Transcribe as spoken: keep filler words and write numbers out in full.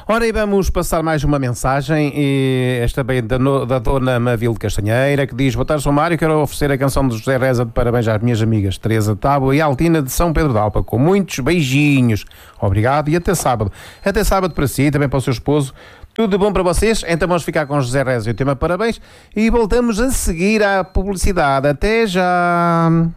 Ora, e vamos passar mais uma mensagem, e esta bem da, no, da dona Mavil de Castanheira, que diz: boa tarde, São Mário, quero oferecer a canção de José Reza de parabéns às minhas amigas Teresa Tábua e Altina de São Pedro de Alpa, com muitos beijinhos. Obrigado e até sábado. Até sábado para si, também para o seu esposo. Tudo de bom para vocês. Então vamos ficar com José Reza e o tema parabéns e voltamos a seguir à publicidade. Até já!